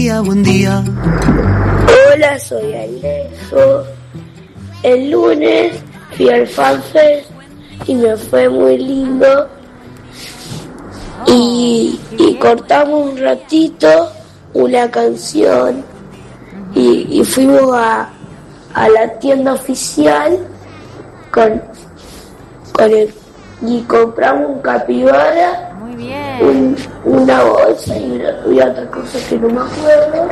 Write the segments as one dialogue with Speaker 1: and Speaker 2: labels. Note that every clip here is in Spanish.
Speaker 1: Buen día.
Speaker 2: Hola, soy Alejo. El lunes fui al FanFest y me fue muy lindo. Y cortamos un ratito una canción y fuimos a la tienda oficial y compramos un capibara.
Speaker 3: Muy bien.
Speaker 2: Una bolsa y otra cosa que no me acuerdo.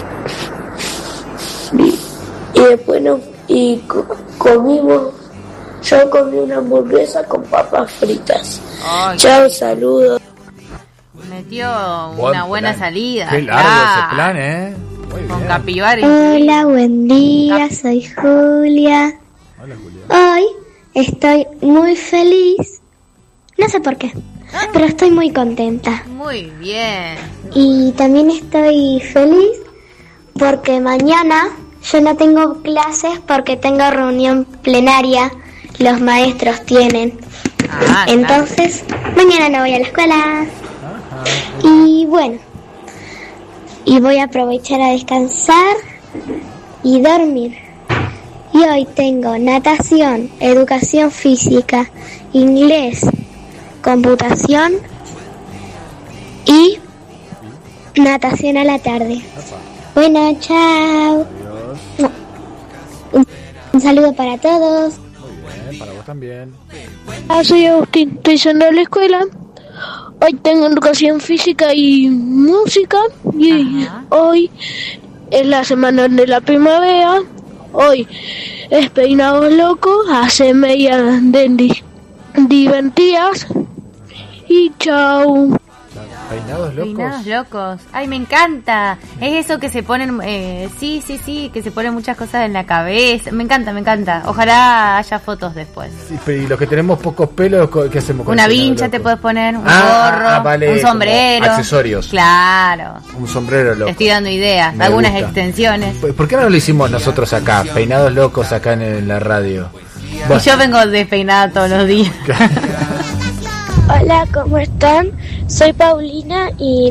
Speaker 2: Y después comimos. Yo comí una hamburguesa con papas fritas.
Speaker 3: Ay,
Speaker 2: chao, saludos.
Speaker 3: Metió una buena salida.
Speaker 4: Qué largo ese plan, ¿eh? Muy
Speaker 3: Con
Speaker 4: bien.
Speaker 3: capibara.
Speaker 5: Hola, buen día, soy Julia.
Speaker 4: Hola, Julia.
Speaker 5: Hoy estoy muy feliz. No sé por qué, pero estoy muy contenta.
Speaker 3: Muy bien.
Speaker 5: Y también estoy feliz porque mañana yo no tengo clases porque tengo reunión plenaria. Los maestros tienen. Entonces, mañana no voy a la escuela. Y bueno, y voy a aprovechar a descansar y dormir. Y hoy tengo natación, educación física, inglés, computación y natación a la tarde. Bueno, chao. Un saludo para todos.
Speaker 4: Muy bien, para vos también.
Speaker 6: Soy Agustín, estoy yendo a la escuela. Hoy tengo educación física y música. Y hoy es la semana de la primavera. Hoy es peinados locos, hace medias divertidas. Y chao.
Speaker 4: ¿Peinados locos?
Speaker 3: Peinados locos. Ay, me encanta. Es eso que se ponen, sí, que se ponen muchas cosas en la cabeza. Me encanta. Ojalá haya fotos después.
Speaker 4: Sí, y los que tenemos pocos pelos, ¿qué hacemos con
Speaker 3: Una
Speaker 4: el peinado
Speaker 3: vincha
Speaker 4: loco?
Speaker 3: te puedes poner, un gorro,
Speaker 4: vale,
Speaker 3: un sombrero.
Speaker 4: como accesorios.
Speaker 3: Claro.
Speaker 4: Un sombrero loco.
Speaker 3: Te estoy dando ideas,
Speaker 4: Me
Speaker 3: algunas
Speaker 4: gusta.
Speaker 3: extensiones.
Speaker 4: ¿Por qué no lo hicimos nosotros acá? Peinados locos acá en la radio.
Speaker 3: Y yo vengo despeinada todos los días.
Speaker 2: Hola, ¿cómo están? Soy Paulina y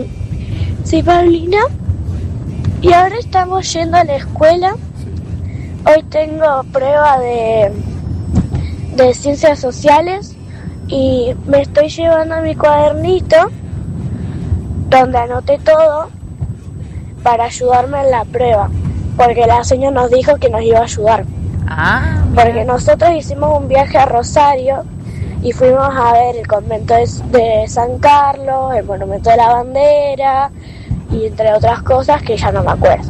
Speaker 2: ahora estamos yendo a la escuela. Hoy tengo prueba de ciencias sociales y me estoy llevando mi cuadernito donde anoté todo para ayudarme en la prueba, porque la señora nos dijo que nos iba a ayudar. Porque nosotros hicimos un viaje a Rosario y fuimos a ver el convento de San Carlos, el monumento de la bandera y entre otras cosas que ya no me acuerdo.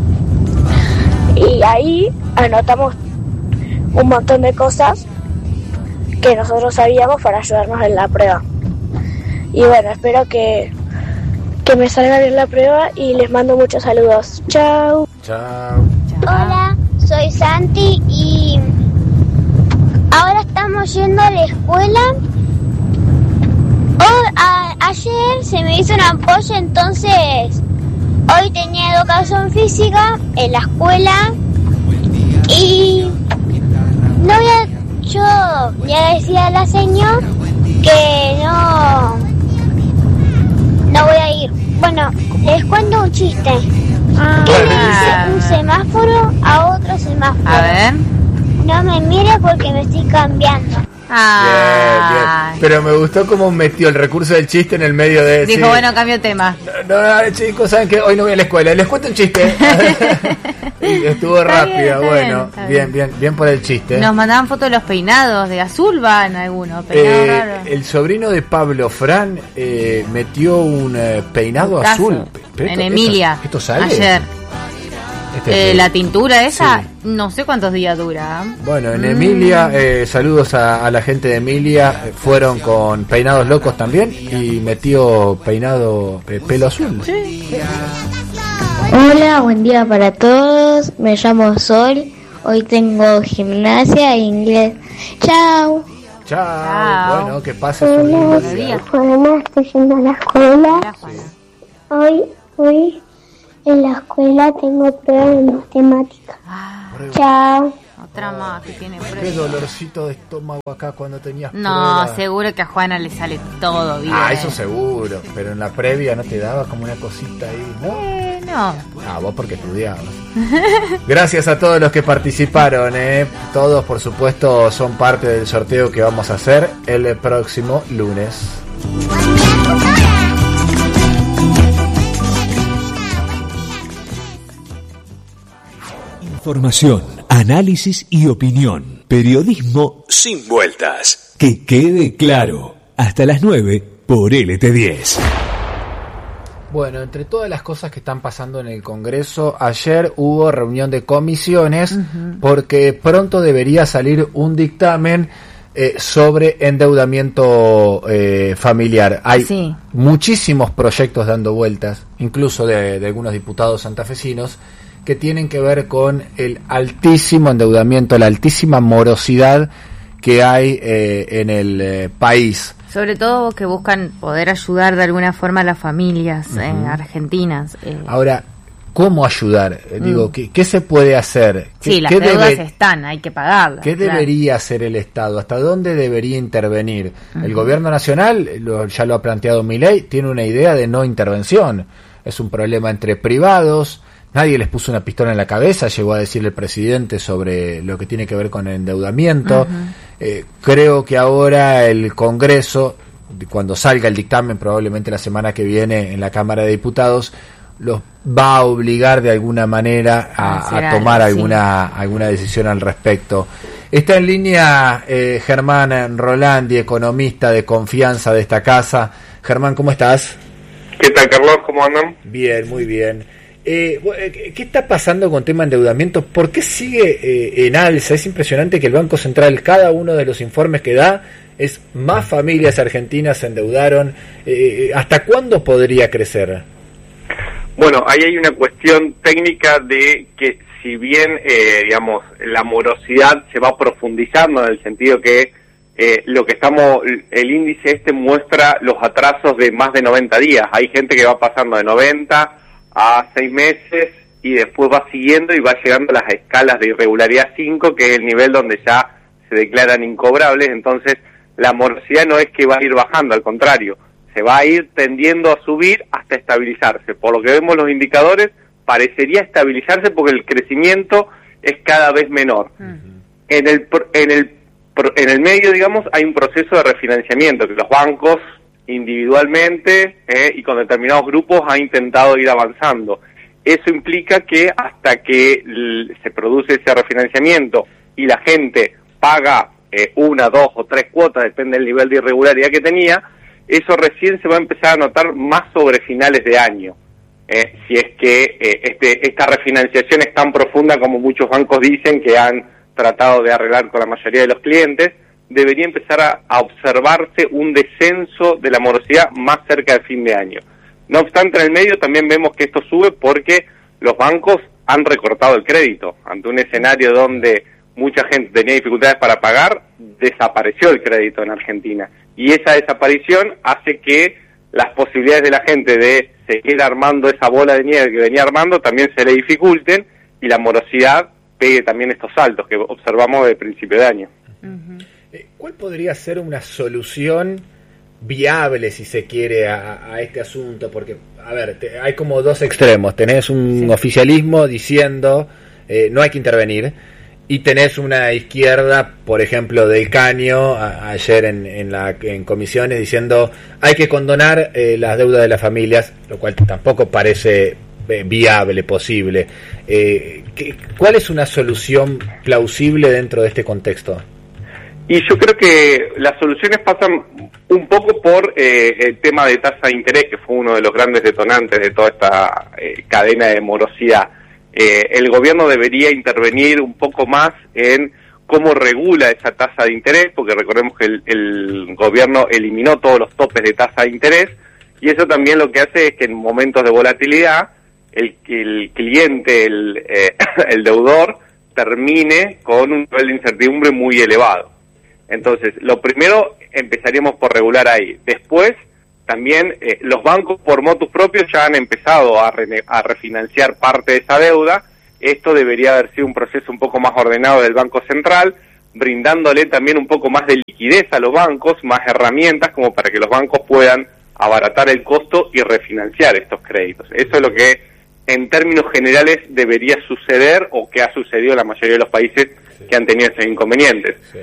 Speaker 2: Y ahí anotamos un montón de cosas que nosotros sabíamos para ayudarnos en la prueba. Y bueno, espero que me salga bien la prueba y les mando muchos saludos. Chao.
Speaker 4: Chao.
Speaker 5: Hola, soy Santi y ahora estamos yendo a la escuela. Ayer se me hizo una ampolla, entonces hoy tenía educación física en la escuela y yo voy a decir a la señora que no voy a ir. Bueno, les cuento un chiste. ¿Qué le dice un semáforo a otro semáforo?
Speaker 3: A ver.
Speaker 5: No me mire porque me estoy cambiando.
Speaker 4: Bien. Pero me gustó cómo metió el recurso del chiste en el medio de...
Speaker 3: Dijo, bueno, cambio tema.
Speaker 4: No, chicos, ¿saben qué? Hoy no voy a la escuela. Les cuento un chiste. Y estuvo rápida. Bueno, bien por el chiste.
Speaker 3: Nos mandaban fotos de los peinados. De azul van algunos. Peinados raros.
Speaker 4: El sobrino de Pablo, Fran, metió un peinado azul. Pero
Speaker 3: en Emilia.
Speaker 4: ¿Esto sale?
Speaker 3: Ayer. La tintura esa,
Speaker 4: sí.
Speaker 3: No sé cuántos días dura.
Speaker 4: Bueno, en Emilia, saludos a la gente de Emilia, fueron con peinados locos también y metió peinado pelo azul.
Speaker 3: Sí.
Speaker 7: Hola, buen día para todos, me llamo Sol, hoy tengo gimnasia e inglés. Chao.
Speaker 4: Chao. Bueno, que pases un lindo día.
Speaker 5: Juana, estoy yendo a la escuela. Hoy en la escuela tengo prueba de matemática. Chao.
Speaker 3: Otra más que tiene prueba.
Speaker 4: Qué dolorcito de estómago acá cuando tenías
Speaker 3: No,
Speaker 4: prueba.
Speaker 3: seguro que a Juana le sale todo bien.
Speaker 4: Eso seguro, pero en la previa no te daba como una cosita ahí, ¿no?
Speaker 3: No.
Speaker 4: Vos porque estudiabas. Gracias a todos los que participaron, Todos, por supuesto, son parte del sorteo que vamos a hacer el próximo lunes.
Speaker 1: Información, análisis y opinión. Periodismo sin vueltas. Que quede claro. Hasta las 9 por LT10.
Speaker 4: Bueno, entre todas las cosas que están pasando en el Congreso, ayer hubo reunión de comisiones porque pronto debería salir un dictamen sobre endeudamiento familiar. Hay muchísimos proyectos dando vueltas, incluso de algunos diputados santafesinos, que tienen que ver con el altísimo endeudamiento, la altísima morosidad que hay en el país.
Speaker 3: Sobre todo que buscan poder ayudar de alguna forma a las familias argentinas.
Speaker 4: Ahora, ¿cómo ayudar? Digo, ¿qué se puede hacer?
Speaker 3: Sí, las deudas están, hay que pagarlas.
Speaker 4: ¿Qué debería hacer el Estado? ¿Hasta dónde debería intervenir? El Gobierno Nacional, ya lo ha planteado Milei, tiene una idea de no intervención. Es un problema entre privados. Nadie les puso una pistola en la cabeza, llegó a decir el presidente sobre lo que tiene que ver con el endeudamiento. Creo que ahora el Congreso, cuando salga el dictamen, probablemente la semana que viene en la Cámara de Diputados, los va a obligar de alguna manera a tomar alguna decisión al respecto. Está en línea Germán Rolandi, economista de confianza de esta casa. Germán, ¿cómo estás?
Speaker 8: ¿Qué tal, Carlos? ¿Cómo andan?
Speaker 4: Bien, muy bien. ¿Qué está pasando con tema endeudamiento? ¿Por qué sigue en alza? Es impresionante que el Banco Central, cada uno de los informes que da, es más familias argentinas se endeudaron. ¿Hasta cuándo podría crecer?
Speaker 8: Bueno, ahí hay una cuestión técnica de que si bien, digamos, la morosidad se va profundizando en el sentido que el índice muestra los atrasos de más de 90 días. Hay gente que va pasando de 90 a 6 meses y después va siguiendo y va llegando a las escalas de irregularidad 5, que es el nivel donde ya se declaran incobrables. Entonces la morosidad no es que va a ir bajando, al contrario, se va a ir tendiendo a subir hasta estabilizarse. Por lo que vemos los indicadores, parecería estabilizarse porque el crecimiento es cada vez menor. En el medio, digamos, hay un proceso de refinanciamiento que los bancos individualmente y con determinados grupos ha intentado ir avanzando. Eso implica que hasta que se produce ese refinanciamiento y la gente paga 1, 2 o 3 cuotas, depende del nivel de irregularidad que tenía, eso recién se va a empezar a notar más sobre finales de año. Si es que esta refinanciación es tan profunda como muchos bancos dicen que han tratado de arreglar con la mayoría de los clientes, debería empezar a observarse un descenso de la morosidad más cerca del fin de año. No obstante, en el medio también vemos que esto sube porque los bancos han recortado el crédito. Ante un escenario donde mucha gente tenía dificultades para pagar, desapareció el crédito en Argentina. Y esa desaparición hace que las posibilidades de la gente de seguir armando esa bola de nieve que venía armando también se le dificulten y la morosidad pegue también estos saltos que observamos desde el principio de año.
Speaker 4: ¿Cuál podría ser una solución viable, si se quiere, a este asunto? Porque, a ver, hay como dos extremos. Tenés un oficialismo diciendo no hay que intervenir, y tenés una izquierda, por ejemplo, del Caño, ayer en comisiones, diciendo hay que condonar las deudas de las familias, lo cual tampoco parece viable, posible. ¿Cuál es una solución plausible dentro de este contexto?
Speaker 8: Y yo creo que las soluciones pasan un poco por el tema de tasa de interés, que fue uno de los grandes detonantes de toda esta cadena de morosidad. El gobierno debería intervenir un poco más en cómo regula esa tasa de interés, porque recordemos que el gobierno eliminó todos los topes de tasa de interés, y eso también lo que hace es que en momentos de volatilidad el cliente, el deudor, termine con un nivel de incertidumbre muy elevado. Entonces, lo primero, empezaríamos por regular ahí. Después, también los bancos por motus propios ya han empezado a refinanciar parte de esa deuda. Esto debería haber sido un proceso un poco más ordenado del Banco Central, brindándole también un poco más de liquidez a los bancos, más herramientas como para que los bancos puedan abaratar el costo y refinanciar estos créditos. Eso es lo que en términos generales debería suceder o que ha sucedido en la mayoría de los países que han tenido esos inconvenientes. Sí.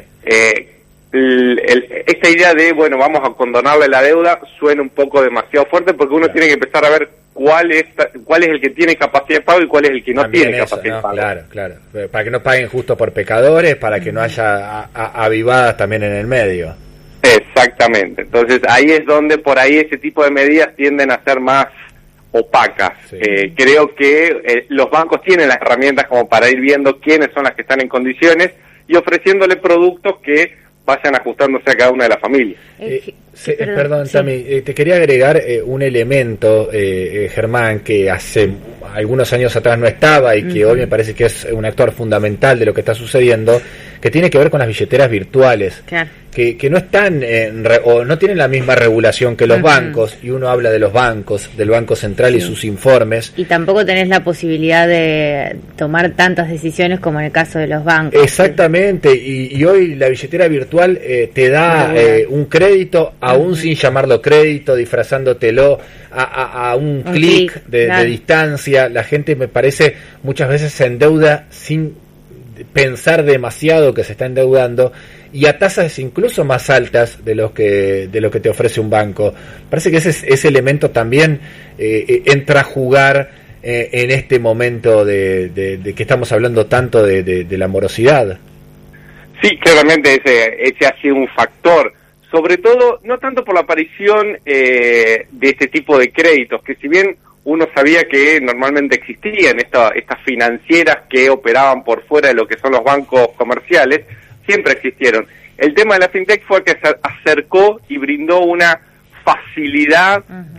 Speaker 8: Esta idea de, bueno, vamos a condonarle la deuda suena un poco demasiado fuerte porque uno tiene que empezar a ver cuál es el que tiene capacidad de pago y cuál es el que no también tiene capacidad de pago. Claro.
Speaker 4: Para que no paguen justo por pecadores, para que no haya avivadas también en el medio.
Speaker 8: Exactamente. Entonces ahí es donde por ahí ese tipo de medidas tienden a ser más opacas. Sí. Creo que los bancos tienen las herramientas como para ir viendo quiénes son las que están en condiciones y ofreciéndole productos que vayan ajustándose a cada una de las familias.
Speaker 4: Perdón, Tami, te quería agregar un elemento, Germán, que hace algunos años atrás no estaba y que hoy me parece que es un actor fundamental de lo que está sucediendo, que tiene que ver con las billeteras virtuales, claro. que no están o no tienen la misma regulación que los bancos, y uno habla de los bancos, del Banco Central y sus informes.
Speaker 3: Y tampoco tenés la posibilidad de tomar tantas decisiones como en el caso de los bancos.
Speaker 4: Exactamente, y hoy la billetera virtual te da un crédito, aún sin llamarlo crédito, disfrazándotelo a un clic de distancia. La gente, me parece, muchas veces se endeuda sin pensar demasiado que se está endeudando y a tasas incluso más altas de lo que te ofrece un banco. Parece que ese elemento también entra a jugar en este momento de que estamos hablando tanto de la morosidad.
Speaker 8: Sí, claramente ese ha sido un factor, sobre todo no tanto por la aparición de este tipo de créditos, que si bien uno sabía que normalmente existían estas financieras que operaban por fuera de lo que son los bancos comerciales, siempre existieron. El tema de la fintech fue que se acercó y brindó una facilidad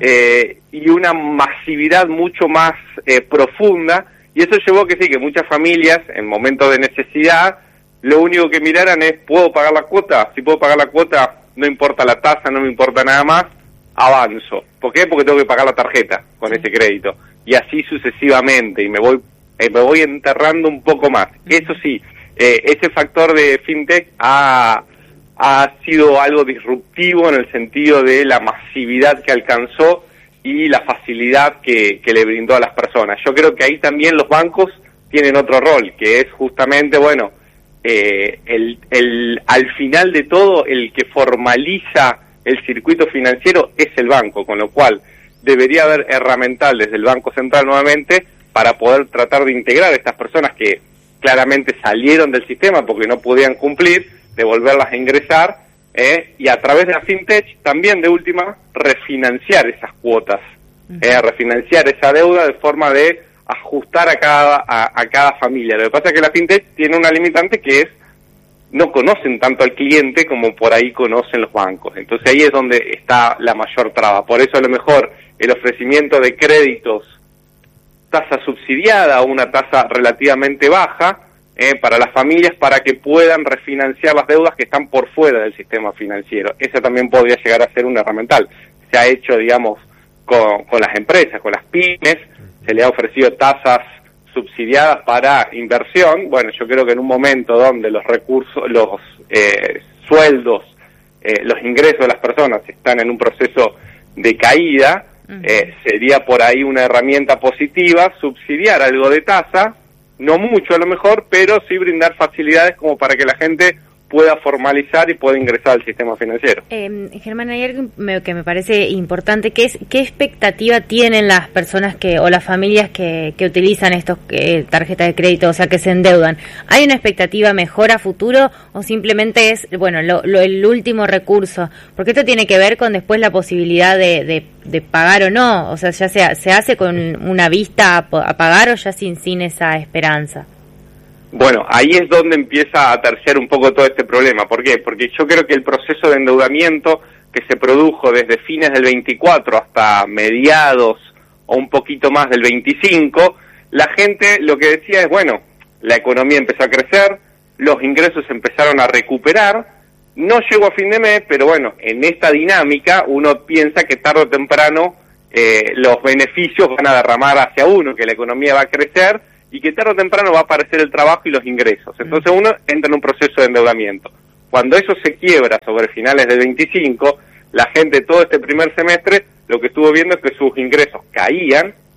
Speaker 8: y una masividad mucho más profunda, y eso llevó a que sí, que muchas familias en momentos de necesidad lo único que miraran es, ¿puedo pagar la cuota? Si puedo pagar la cuota, no importa la tasa, no me importa nada más, avanzo. ¿Por qué? Porque tengo que pagar la tarjeta con ese crédito. Y así sucesivamente, y me voy enterrando un poco más. Eso sí, ese factor de fintech ha sido algo disruptivo en el sentido de la masividad que alcanzó y la facilidad que le brindó a las personas. Yo creo que ahí también los bancos tienen otro rol, que es justamente, bueno, al final de todo, el que formaliza el circuito financiero es el banco, con lo cual debería haber herramental desde el Banco Central nuevamente para poder tratar de integrar a estas personas que claramente salieron del sistema porque no podían cumplir, de volverlas a ingresar, y a través de la fintech también de última refinanciar esas cuotas, refinanciar esa deuda de forma de ajustar a cada familia. Lo que pasa es que la fintech tiene una limitante que es no conocen tanto al cliente como por ahí conocen los bancos. Entonces ahí es donde está la mayor traba. Por eso a lo mejor el ofrecimiento de créditos tasa subsidiada o una tasa relativamente baja para las familias para que puedan refinanciar las deudas que están por fuera del sistema financiero. Esa también podría llegar a ser una herramental. Se ha hecho, digamos, con las empresas, con las pymes, se le ha ofrecido tasas subsidiadas para inversión. Bueno, yo creo que en un momento donde los recursos, los sueldos, los ingresos de las personas están en un proceso de caída, sería por ahí una herramienta positiva subsidiar algo de tasa, no mucho a lo mejor, pero sí brindar facilidades como para que la gente pueda formalizar y pueda ingresar al sistema financiero.
Speaker 3: Germán, hay algo que me parece importante, que es ¿qué expectativa tienen las personas o las familias que utilizan estos tarjetas de crédito, o sea, que se endeudan? ¿Hay una expectativa mejor a futuro o simplemente es, bueno, el último recurso? Porque esto tiene que ver con después la posibilidad de pagar o no, o sea, ya se hace con una vista a pagar o ya sin esa esperanza.
Speaker 8: Bueno, ahí es donde empieza a terciar un poco todo este problema. ¿Por qué? Porque yo creo que el proceso de endeudamiento que se produjo desde fines del 24 hasta mediados o un poquito más del 25, la gente lo que decía es, bueno, la economía empezó a crecer, los ingresos empezaron a recuperar, no llegó a fin de mes, pero bueno, en esta dinámica uno piensa que tarde o temprano los beneficios van a derramar hacia uno, que la economía va a crecer y que tarde o temprano va a aparecer el trabajo y los ingresos. Entonces uno entra en un proceso de endeudamiento. Cuando eso se quiebra sobre finales del 25, la gente todo este primer semestre lo que estuvo viendo es que sus ingresos caían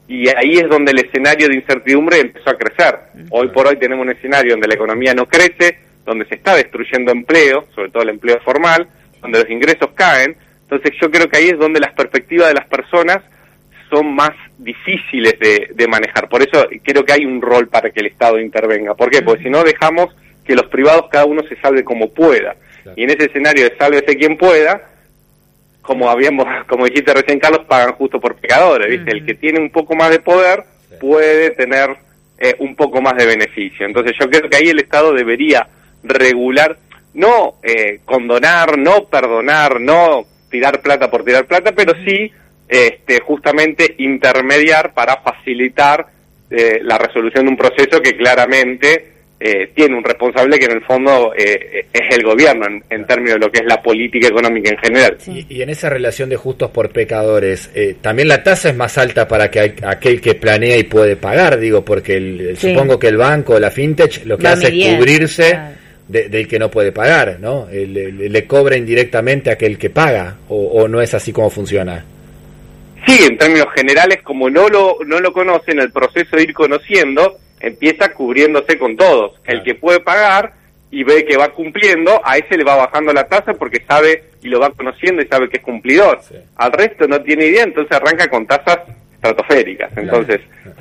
Speaker 8: y ahí es donde el escenario de incertidumbre empezó a crecer. Hoy por hoy tenemos un escenario donde la economía no crece, donde se está destruyendo empleo, sobre todo el empleo formal, donde los ingresos caen. Entonces yo creo que ahí es donde las perspectivas de las personas son más difíciles de manejar. Por eso creo que hay un rol para que el Estado intervenga. ¿Por qué? Porque si no dejamos que los privados cada uno se salve como pueda. Claro. Y en ese escenario de sálvese quien pueda, como dijiste recién, Carlos, pagan justo por pecadores, ¿viste? El que tiene un poco más de poder puede tener un poco más de beneficio. Entonces yo creo que ahí el Estado debería regular, no condonar, no perdonar, no tirar plata por tirar plata, pero sí justamente intermediar para facilitar la resolución de un proceso que claramente tiene un responsable que en el fondo es el gobierno en términos de lo que es la política económica en general.
Speaker 4: Sí. Y en esa relación de justos por pecadores, también la tasa es más alta para que aquel que planea y puede pagar, digo, porque supongo que el banco, la fintech, lo que hace es cubrirse del que no puede pagar, ¿no? Le cobra indirectamente a aquel que paga, o no es así como funciona.
Speaker 8: Sí, en términos generales, como no lo conocen, el proceso de ir conociendo empieza cubriéndose con todos. Claro. El que puede pagar y ve que va cumpliendo, a ese le va bajando la tasa porque sabe y lo va conociendo y sabe que es cumplidor. Sí. Al resto no tiene idea, entonces arranca con tasas estratosféricas. Entonces,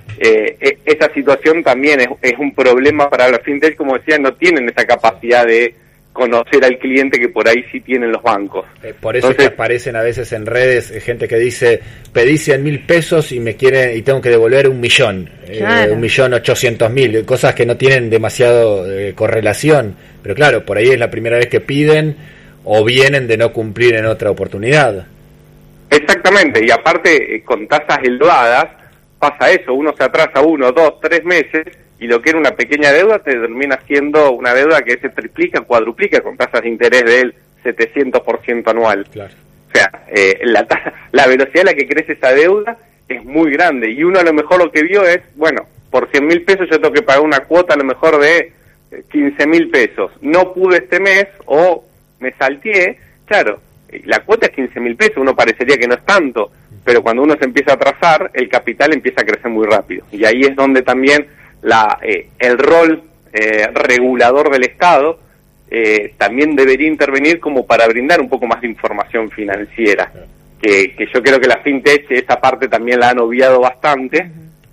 Speaker 8: esa situación también es un problema para la fintech, como decía, no tienen esa capacidad de conocer al cliente que por ahí sí tienen los bancos.
Speaker 4: Por eso entonces, que aparecen a veces en redes gente que dice, pedí 100.000 pesos y tengo que devolver 1 millón, claro. 1.800.000, cosas que no tienen demasiado correlación, pero claro, por ahí es la primera vez que piden o vienen de no cumplir en otra oportunidad.
Speaker 8: Exactamente, y aparte con tasas elevadas pasa eso, uno se atrasa 1, 2, 3 meses y lo que era una pequeña deuda te termina siendo una deuda que se triplica, cuadruplica con tasas de interés del 700% anual. Claro. O sea, la velocidad a la que crece esa deuda es muy grande y uno a lo mejor lo que vio es, bueno, por 100.000 pesos yo tengo que pagar una cuota a lo mejor de 15.000 pesos. No pude este mes o me salteé, claro, la cuota es 15.000 pesos, uno parecería que no es tanto, pero cuando uno se empieza a atrasar, el capital empieza a crecer muy rápido. Y ahí es donde también el rol regulador del Estado también debería intervenir como para brindar un poco más de información financiera, que yo creo que la fintech esa parte también la han obviado bastante,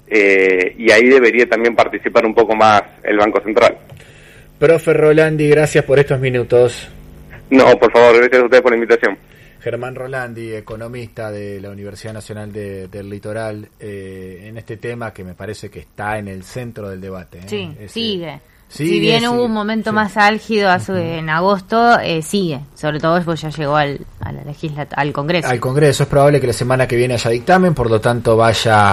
Speaker 8: y ahí debería también participar un poco más el Banco Central.
Speaker 4: Profe Rolandi, gracias por estos minutos.
Speaker 8: No, por favor, gracias a ustedes por la invitación.
Speaker 4: Germán Rolandi, economista de la Universidad Nacional del Litoral, en este tema que me parece que está en el centro del debate.
Speaker 3: Sí, sigue. Si bien hubo un momento más álgido en agosto, sigue. Sobre todo pues ya llegó al Congreso.
Speaker 4: Al Congreso. Es probable que la semana que viene haya dictamen, por lo tanto vaya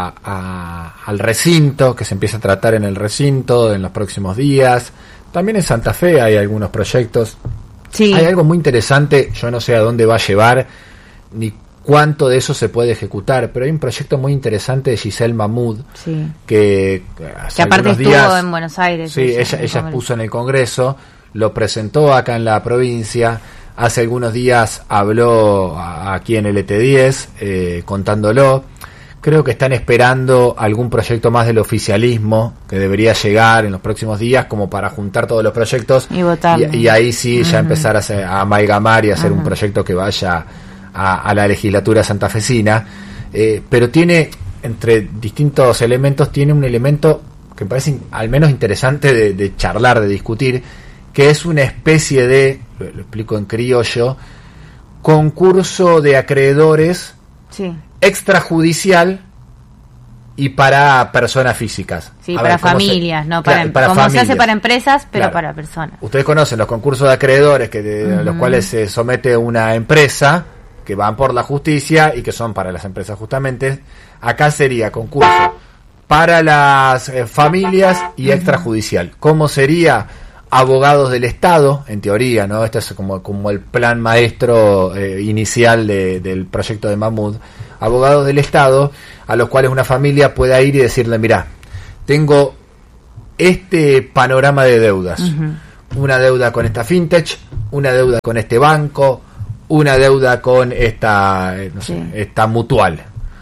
Speaker 4: al recinto, que se empiece a tratar en el recinto en los próximos días. También en Santa Fe hay algunos proyectos. Sí. Hay algo muy interesante, yo no sé a dónde va a llevar, ni cuánto de eso se puede ejecutar, pero hay un proyecto muy interesante de Giselle Mahmoud,
Speaker 3: sí,
Speaker 4: que
Speaker 3: aparte estuvo en Buenos Aires.
Speaker 4: Sí, ella puso en el Congreso, lo presentó acá en la provincia, hace algunos días habló aquí en el ET10, contándolo. Creo que están esperando algún proyecto más del oficialismo que debería llegar en los próximos días como para juntar todos los proyectos y ahí sí ya empezar a amalgamar y hacer un proyecto que vaya a la legislatura santafesina, pero tiene, entre distintos elementos, tiene un elemento que me parece al menos interesante de charlar, de discutir, que es una especie de, lo explico en criollo, concurso de acreedores extrajudicial y para personas físicas.
Speaker 3: Sí, para familias, no para como familias. Se hace para empresas, pero para personas.
Speaker 4: Ustedes conocen los concursos de acreedores los cuales se somete una empresa, que van por la justicia y que son para las empresas justamente. Acá sería concurso para las familias y extrajudicial. ¿Cómo sería? Abogados del Estado, en teoría, ¿no? Este es como el plan maestro inicial del proyecto de Mahmoud. Abogados del Estado a los cuales una familia pueda ir y decirle, mirá, tengo este panorama de deudas. Una deuda con esta fintech, una deuda con este banco, una deuda con esta mutual.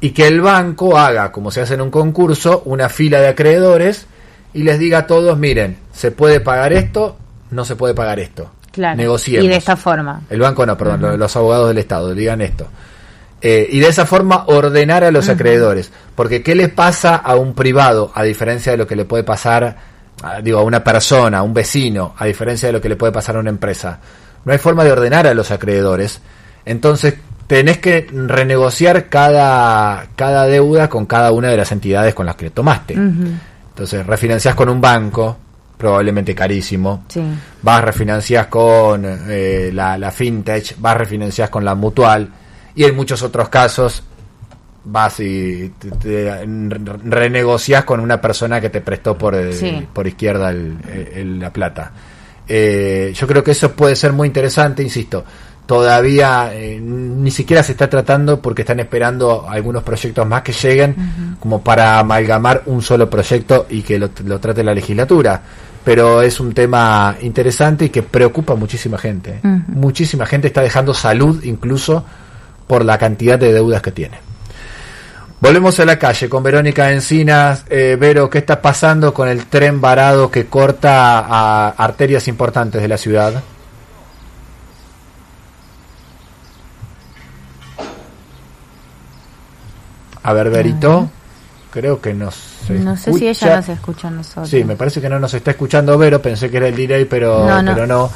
Speaker 4: y que el banco haga, como se hace en un concurso, una fila de acreedores y les diga a todos, miren, se puede pagar esto, no se puede pagar esto.
Speaker 3: Claro.
Speaker 4: Negociemos.
Speaker 3: Y de esta forma.
Speaker 4: El banco no, perdón, los abogados del Estado, digan esto. Y de esa forma ordenar a los acreedores. Porque ¿qué le pasa a un privado, a diferencia de lo que le puede pasar, a una persona, a un vecino, a diferencia de lo que le puede pasar a una empresa? No hay forma de ordenar a los acreedores. Entonces tenés que renegociar cada deuda con cada una de las entidades con las que tomaste. Entonces refinanciás con un banco, probablemente carísimo. Sí. Refinanciás con la fintech, refinanciás con la mutual, y en muchos otros casos vas y te renegociás con una persona que te prestó por izquierda la plata. Yo creo que eso puede ser muy interesante, insisto. Todavía ni siquiera se está tratando porque están esperando algunos proyectos más que lleguen como para amalgamar un solo proyecto y que lo trate la legislatura. Pero es un tema interesante y que preocupa a muchísima gente. Muchísima gente está dejando salud incluso por la cantidad de deudas que tiene. Volvemos a la calle con Verónica Encinas. Vero, ¿qué está pasando con el tren varado que corta a arterias importantes de la ciudad? A ver, Verito, creo que no sé si ella nos escucha a nosotros. Sí, me parece que no nos está escuchando Vero, pensé que era el delay, pero no.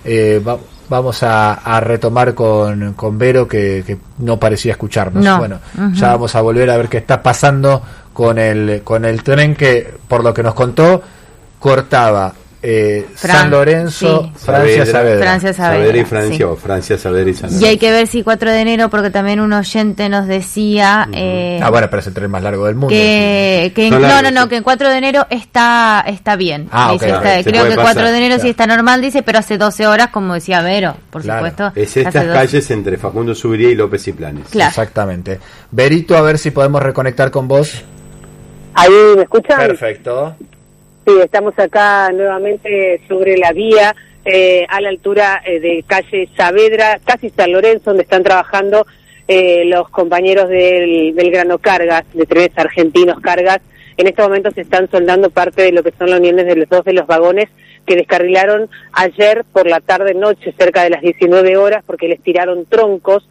Speaker 4: Vamos a retomar con Vero, que no parecía escucharnos. Bueno, ya vamos a volver a ver qué está pasando con el tren que, por lo que nos contó, cortaba San Lorenzo, Francia Saavedra y Francia, o Francia Saavedra y San Lorenzo.
Speaker 3: Y hay que ver si 4 de enero, porque también un oyente nos decía
Speaker 4: bueno, pero es el tren más largo del mundo.
Speaker 3: Que en 4 de enero está bien. Creo que 4 de enero sí está normal, dice, pero hace 12 horas, como decía Vero, por supuesto.
Speaker 9: Es estas calles entre Facundo Subiría y López y Planes.
Speaker 4: Claro. Exactamente. Verito, a ver si podemos reconectar con vos.
Speaker 10: ¿Ahí me escuchan?
Speaker 4: Perfecto.
Speaker 10: Sí, estamos acá nuevamente sobre la vía, a la altura de calle Saavedra, casi San Lorenzo, donde están trabajando los compañeros del Belgrano Cargas, de Trenes Argentinos Cargas. En este momento se están soldando parte de lo que son las uniones de los 2 de los vagones que descarrilaron ayer por la tarde-noche, cerca de las 19 horas, porque les tiraron troncos.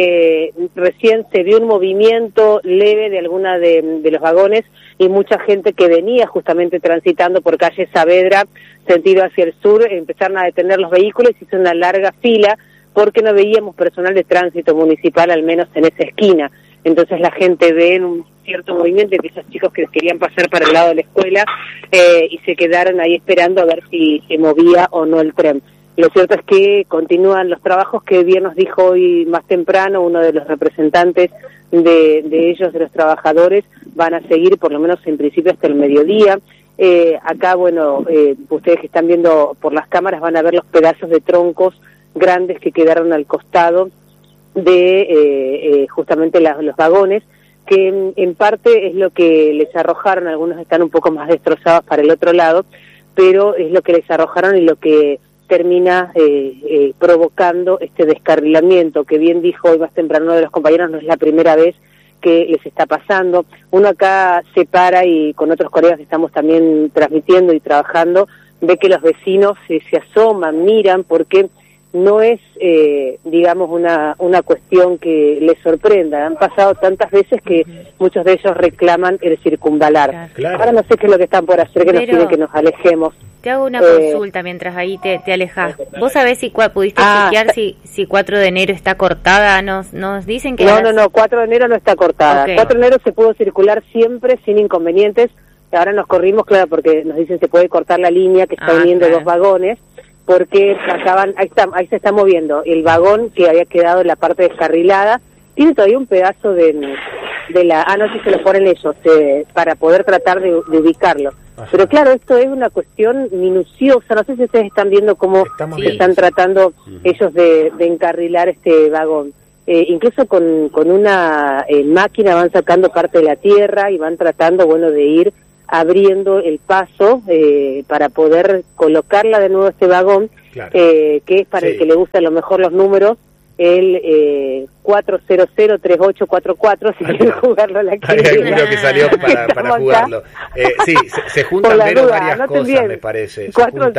Speaker 10: Recién se vio un movimiento leve de alguna de los vagones y mucha gente que venía justamente transitando por calle Saavedra, sentido hacia el sur, empezaron a detener los vehículos y hizo una larga fila porque no veíamos personal de tránsito municipal, al menos en esa esquina. Entonces la gente ve en un cierto movimiento de esos chicos que querían pasar para el lado de la escuela y se quedaron ahí esperando a ver si se movía o no el tren. Lo cierto es que continúan los trabajos que bien nos dijo hoy más temprano uno de los representantes de ellos, de los trabajadores, van a seguir por lo menos en principio hasta el mediodía. Acá, ustedes que están viendo por las cámaras van a ver los pedazos de troncos grandes que quedaron al costado de justamente los vagones, que en parte es lo que les arrojaron. Algunos están un poco más destrozados para el otro lado, pero es lo que les arrojaron y lo que termina provocando este descarrilamiento, que bien dijo hoy más temprano uno de los compañeros, no es la primera vez que les está pasando. Uno acá se para y con otros colegas que estamos también transmitiendo y trabajando, ve que los vecinos se asoman, miran, porque no es, digamos, una cuestión que les sorprenda. Han pasado tantas veces que muchos de ellos reclaman el circunvalar. Claro. Ahora no sé qué es lo que están por hacer, que nos piden que nos alejemos.
Speaker 3: Te hago una consulta mientras ahí te alejas. ¿Vos sabés si pudiste chequear si 4 de enero está cortada? Nos dicen que...
Speaker 10: No, 4 de enero no está cortada. Okay. 4 de enero se pudo circular siempre sin inconvenientes. Ahora nos corrimos, claro, porque nos dicen se puede cortar la línea que está uniendo 2 vagones, porque ahí se está moviendo el vagón que había quedado en la parte descarrilada. Tiene todavía un pedazo de la... no sé si se lo ponen ellos, para poder tratar de ubicarlo. Pero claro, esto es una cuestión minuciosa. No sé si ustedes están viendo cómo están tratando ellos de encarrilar este vagón. Incluso con una máquina van sacando parte de la tierra y van tratando, de ir abriendo el paso para poder colocarla de nuevo este vagón, que es para el que le gusta a lo mejor los números, el 400-3844, si quieren jugarlo a la
Speaker 4: Hay alguno que salió para jugarlo. Sí, se juntan varias cosas, me parece.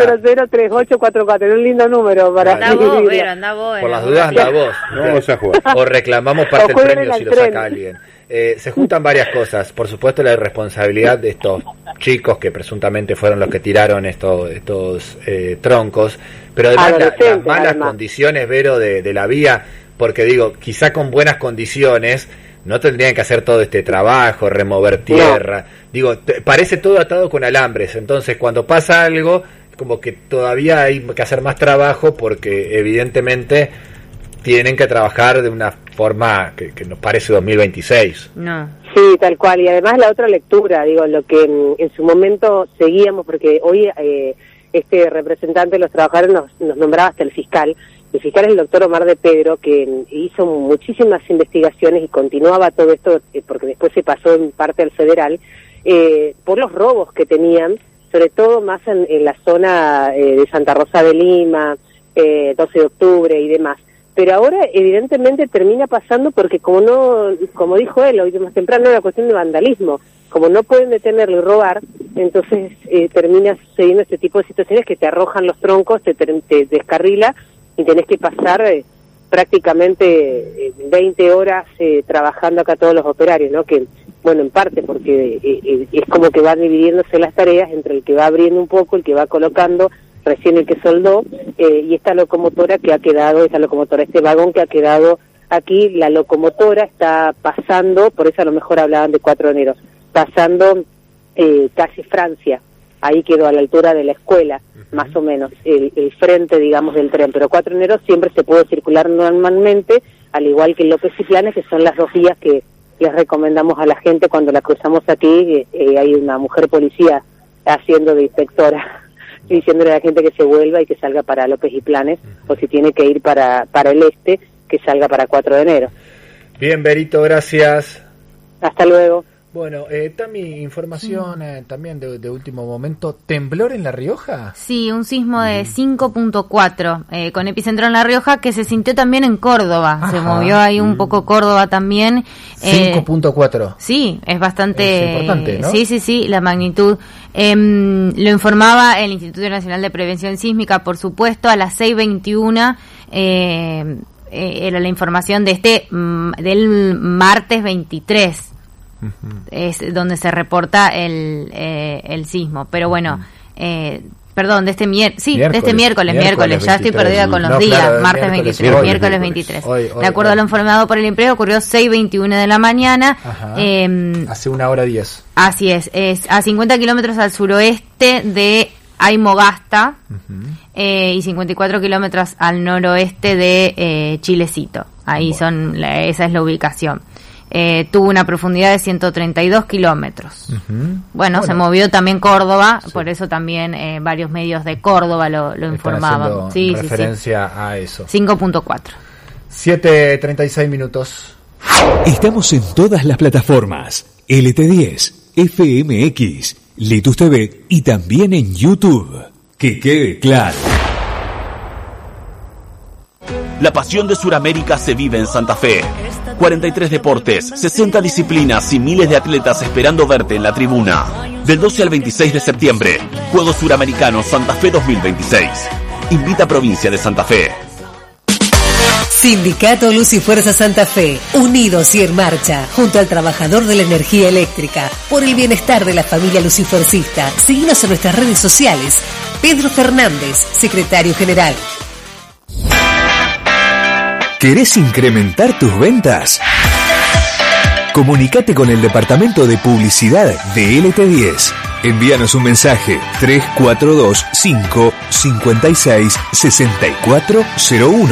Speaker 10: 400-3844, es un lindo número para...
Speaker 3: Anda vos, Vero, anda vos.
Speaker 4: Por las dudas, anda vos.
Speaker 9: Vamos a jugar.
Speaker 4: O reclamamos parte del premio si lo saca alguien. Se juntan varias cosas. Por supuesto, la irresponsabilidad de estos chicos que presuntamente fueron los que tiraron estos troncos, pero además las malas condiciones, Vero, de la vía, porque digo, quizá con buenas condiciones no tendrían que hacer todo este trabajo, remover tierra. Digo, parece todo atado con alambres. Entonces, cuando pasa algo, como que todavía hay que hacer más trabajo porque evidentemente tienen que trabajar de una forma que nos parece 2026.
Speaker 3: No.
Speaker 10: Sí, tal cual. Y además la otra lectura, digo, lo que en su momento seguíamos, porque hoy este representante de los trabajadores nos nombraba hasta el fiscal. El fiscal es el doctor Omar de Pedro, que hizo muchísimas investigaciones y continuaba todo esto, porque después se pasó en parte al federal, por los robos que tenían, sobre todo más en la zona de Santa Rosa de Lima, 12 de octubre y demás. Pero ahora evidentemente termina pasando porque como dijo él hoy más temprano, era una cuestión de vandalismo. Como no pueden detenerlo y robar, entonces termina sucediendo este tipo de situaciones que te arrojan los troncos, te descarrila y tenés que pasar prácticamente 20 horas trabajando acá todos los operarios, ¿no? Que, bueno, en parte porque es como que van dividiéndose las tareas entre el que va abriendo un poco, el que va colocando, recién el que soldó, y esta locomotora que ha quedado, este vagón que ha quedado aquí, la locomotora está pasando, por eso a lo mejor hablaban de 4 de enero, pasando casi Francia, ahí quedó a la altura de la escuela, más o menos, el frente, digamos, del tren, pero 4 de enero siempre se puede circular normalmente, al igual que López y Planes, que son las 2 vías que les recomendamos a la gente cuando la cruzamos aquí, hay una mujer policía haciendo de inspectora, diciéndole a la gente que se vuelva y que salga para López y Planes, o si tiene que ir para el este, que salga para 4 de enero.
Speaker 4: Bien, Berito, gracias.
Speaker 10: Hasta luego.
Speaker 4: Bueno, Tami, información también de último momento. ¿Temblor en La Rioja?
Speaker 3: Sí, un sismo de 5.4 con epicentro en La Rioja que se sintió también en Córdoba.
Speaker 4: Ajá.
Speaker 3: Se movió ahí un poco Córdoba también.
Speaker 4: 5.4.
Speaker 3: Sí, es bastante...
Speaker 4: Es importante, ¿no?
Speaker 3: Sí, la magnitud. Lo informaba el Instituto Nacional de Prevención Sísmica, por supuesto, a las 6:21. Era la información de del martes 23. Es donde se reporta el sismo, pero bueno, perdón, de este miércoles, ya estoy perdida con los días, claro, martes 23, miércoles 23. Hoy, de acuerdo a lo informado por el INPRED, ocurrió 6:21 de la mañana.
Speaker 4: Hace 1:10.
Speaker 3: Así es a 50 kilómetros al suroeste de Aymogasta, y 54 kilómetros al noroeste de Chilecito. Ahí esa es la ubicación. Tuvo una profundidad de 132 kilómetros. Bueno, se movió también Córdoba, por eso también varios medios de Córdoba lo informaban.
Speaker 4: Sí, referencia a eso.
Speaker 3: 5.4.
Speaker 4: 7:36 minutos.
Speaker 1: Estamos en todas las plataformas: LT10, FMX, Litus TV y también en YouTube. Que quede claro.
Speaker 11: La pasión de Sudamérica se vive en Santa Fe. 43 deportes, 60 disciplinas y miles de atletas esperando verte en la tribuna. Del 12 al 26 de septiembre, Juegos Suramericanos Santa Fe 2026. Invita a Provincia de Santa Fe.
Speaker 12: Sindicato Luz y Fuerza Santa Fe, unidos y en marcha, junto al trabajador de la energía eléctrica, por el bienestar de la familia lucifercista. Síguenos en nuestras redes sociales. Pedro Fernández, secretario general.
Speaker 1: ¿Querés incrementar tus ventas? Comunicate con el departamento de publicidad de LT10. Envíanos un mensaje 3425-56-6401.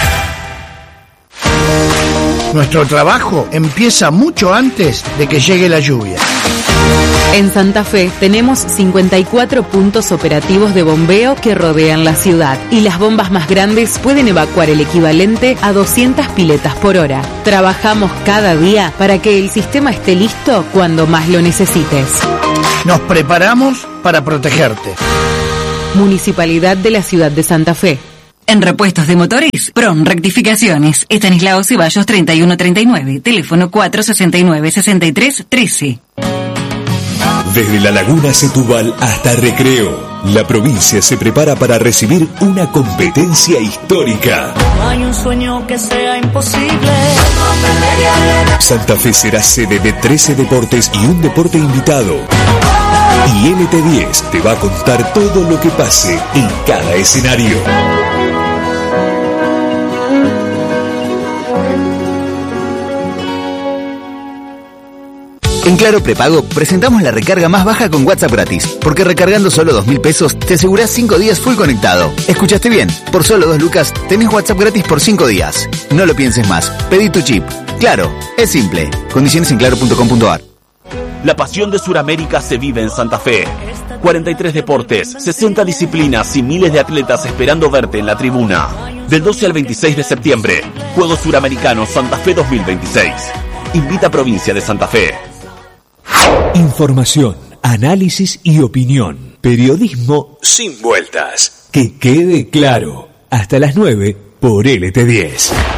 Speaker 13: Nuestro trabajo empieza mucho antes de que llegue la lluvia.
Speaker 14: En Santa Fe tenemos 54 puntos operativos de bombeo que rodean la ciudad y las bombas más grandes pueden evacuar el equivalente a 200 piletas por hora. Trabajamos cada día para que el sistema esté listo cuando más lo necesites.
Speaker 13: Nos preparamos para protegerte.
Speaker 14: Municipalidad de la Ciudad de Santa Fe.
Speaker 15: En repuestos de motores, PRON Rectificaciones. Estanislao Ceballos 3139. Teléfono 469-6313.
Speaker 1: Desde la Laguna Setúbal hasta Recreo, la provincia se prepara para recibir una competencia histórica.
Speaker 16: No hay un sueño que sea imposible.
Speaker 1: Santa Fe será sede de 13 deportes y un deporte invitado. Y LT10 te va a contar todo lo que pase en cada escenario.
Speaker 17: En Claro Prepago presentamos la recarga más baja con WhatsApp gratis, porque recargando solo 2.000 pesos te asegurás 5 días full conectado. ¿Escuchaste bien? Por solo 2 lucas tenés WhatsApp gratis por 5 días. No lo pienses más, pedí tu chip. Claro, es simple. Condiciones en claro.com.ar.
Speaker 11: La pasión de Sudamérica se vive en Santa Fe. 43 deportes, 60 disciplinas y miles de atletas esperando verte en la tribuna. Del 12 al 26 de septiembre, Juegos Suramericanos Santa Fe 2026. Invita a Provincia de Santa Fe.
Speaker 1: Información, análisis y opinión. Periodismo sin vueltas. Que quede claro. Hasta las 9 por LT10.